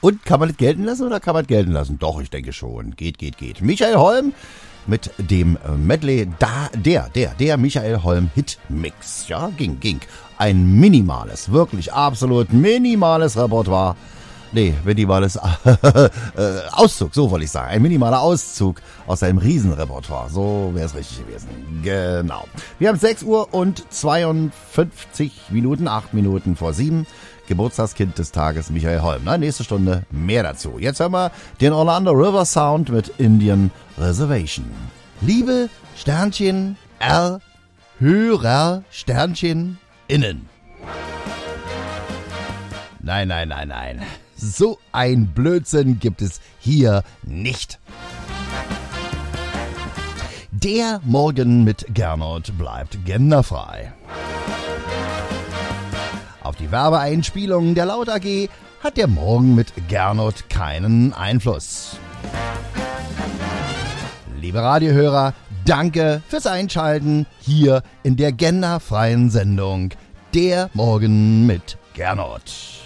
Und kann man das gelten lassen oder kann man das gelten lassen? Doch, ich denke schon. Geht. Michael Holm mit dem Medley, der Michael Holm Hitmix. Ja, ging. Ein minimales, wirklich absolut minimales Repertoire. Nee, minimales Auszug, so wollte ich sagen. Ein minimaler Auszug aus seinem Riesenrepertoire. So wäre es richtig gewesen. Genau. Wir haben 6 Uhr und 52 Minuten, 8 Minuten vor 7. Geburtstagskind des Tages, Michael Holm. Nächste Stunde mehr dazu. Jetzt hören wir den Orlando River Sound mit Indian Reservation. Liebe Sternchen R, Hörer Sternchen innen. Nein. So ein Blödsinn gibt es hier nicht. Der Morgen mit Gernot bleibt genderfrei. Auf die Werbeeinspielungen der Laut AG hat der Morgen mit Gernot keinen Einfluss. Liebe Radiohörer, danke fürs Einschalten hier in der genderfreien Sendung Der Morgen mit Gernot.